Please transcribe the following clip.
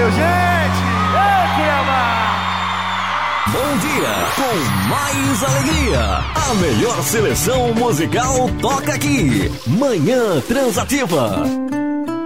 Valeu, gente! Ei, Cuiabá! Bom dia com mais alegria. A melhor seleção musical toca aqui. Manhã Transativa.